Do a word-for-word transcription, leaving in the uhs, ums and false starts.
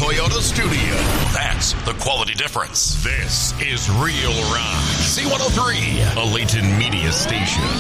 Toyota studio. That's the quality difference. This is Real Rock. C one oh three, a Layton media station.